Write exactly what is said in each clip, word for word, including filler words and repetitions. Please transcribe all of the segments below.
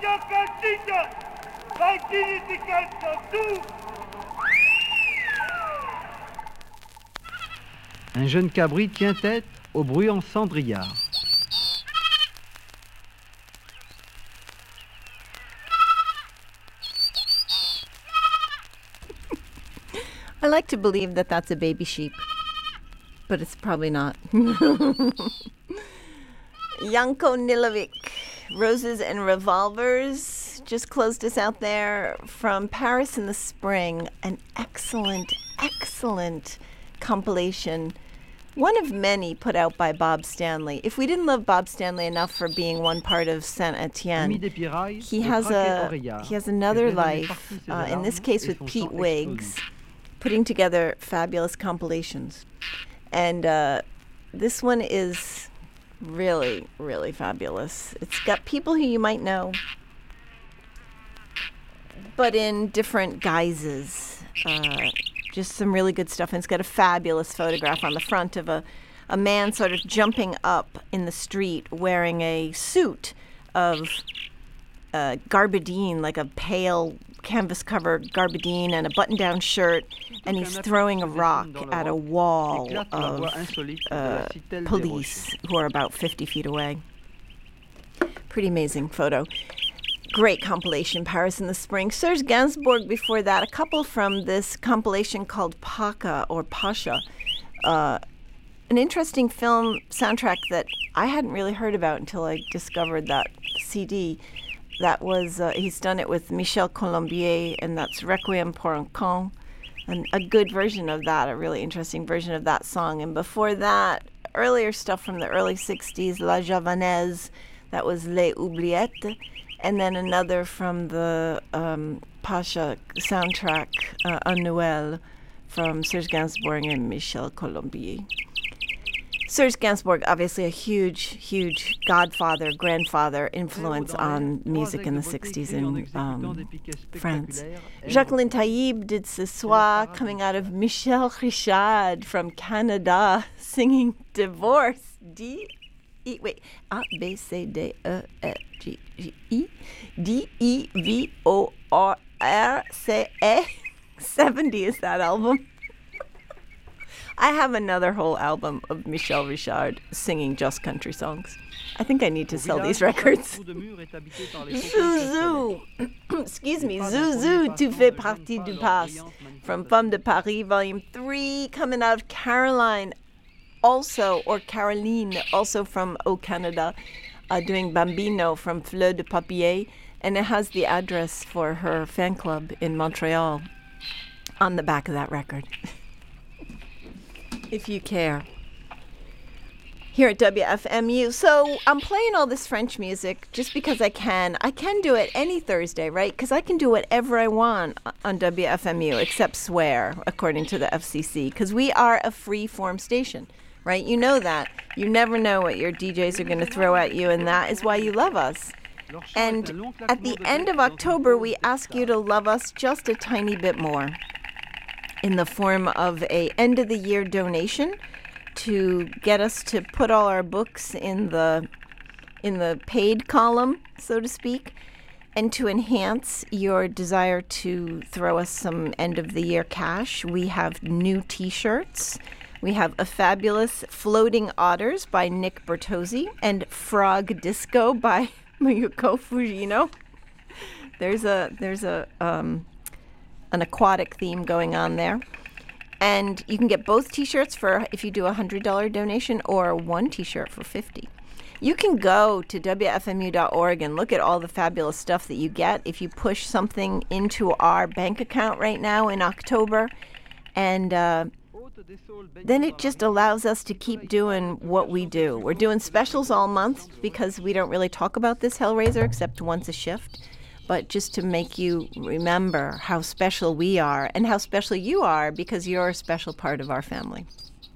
Un jeune cabri tient tête au bruyant cendrillard. I like to believe that that's a baby sheep, but it's probably not. Janko Nilovic, Roses and Revolvers, just closed us out there from Paris in the Spring. An excellent, excellent compilation. One of many put out by Bob Stanley. If we didn't love Bob Stanley enough for being one part of Saint-Etienne, he has a he has another life, uh, in this case with Pete Wiggs, putting together fabulous compilations. And uh, this one is really, really fabulous. It's got people who you might know, but in different guises. Uh, just some really good stuff. And it's got a fabulous photograph on the front of a, a man sort of jumping up in the street wearing a suit of uh, garbadine, like a pale canvas-covered garbadine and a button-down shirt, and he's throwing a rock at a wall of uh, police who are about fifty feet away. Pretty amazing photo. Great compilation, Paris in the Spring. Serge Gainsbourg before that, a couple from this compilation called Paca or Pasha, uh, an interesting film soundtrack that I hadn't really heard about until I discovered that C D. That was, uh, he's done it with Michel Colombier, and that's Requiem pour un Con, and a good version of that, a really interesting version of that song. And before that, earlier stuff from the early sixties, La Javanaise, that was Les Oubliettes, and then another from the um, Pasha soundtrack, uh, Un Noël, from Serge Gainsbourg and Michel Colombier. Serge Gainsbourg, obviously a huge, huge godfather, grandfather influence on music in the sixties in um, France. Jacqueline Taïb did Ce Soir, coming out of Michel Richard from Canada, singing Divorce. D, E, wait, A, B, C, D, E, F, G, G, E, D, E, V, O, R, R, C, E. seventy is that album. I have another whole album of Michel Richard singing just country songs. I think I need to sell these records. Zouzou, excuse me, Zouzou, tu fais partie du passe, from Femme de Paris, Volume three, coming out of Caroline, also, or Caroline, also from O Canada, uh, doing Bambino from Fleur de Papier, and it has the address for her fan club in Montreal on the back of that record. If you care. Here at W F M U. So I'm playing all this French music just because I can. I can do it any Thursday, right? Because I can do whatever I want on W F M U except swear, according to the F C C, because we are a free-form station, right? You know that. You never know what your D Js are going to throw at you, and that is why you love us. And at the end of October, we ask you to love us just a tiny bit more, in the form of a end-of-the-year donation to get us to put all our books in the in the paid column, so to speak, and to enhance your desire to throw us some end-of-the-year cash. We have new T-shirts. We have a fabulous Floating Otters by Nick Bertozzi and Frog Disco by Mayuko Fujino. There's a there's a um, an aquatic theme going on there. And you can get both T-shirts for if you do a one hundred dollars donation, or one T-shirt for fifty dollars. You can go to W F M U dot org and look at all the fabulous stuff that you get if you push something into our bank account right now in October. And uh, then it just allows us to keep doing what we do. We're doing specials all month because we don't really talk about this Hellraiser except once a shift. But just to make you remember how special we are and how special you are, because you're a special part of our family.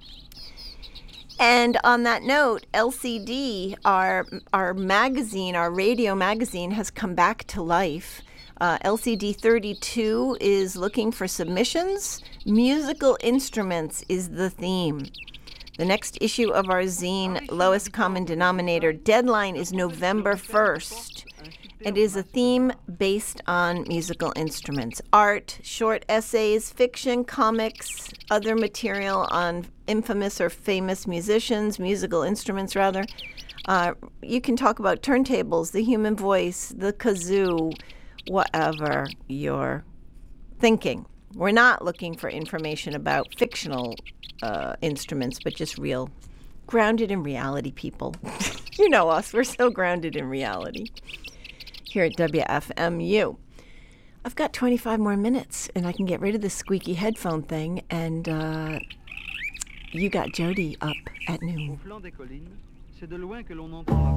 And on that note, L C D, our our magazine, our radio magazine, has come back to life. Uh, L C D thirty-two is looking for submissions. Musical instruments is the theme. The next issue of our zine, Lowest Common Denominator, deadline is November first. It is a theme based on musical instruments, art, short essays, fiction, comics, other material on infamous or famous musicians, musical instruments rather. Uh, you can talk about turntables, the human voice, the kazoo, whatever you're thinking. We're not looking for information about fictional uh, instruments, but just real, grounded in reality people. You know us, we're so grounded in reality here at W F M U. I've got twenty-five more minutes, and I can get rid of this squeaky headphone thing, and uh, you got Jody up at noon. Au flanc des collines, c'est de loin que l'on entend la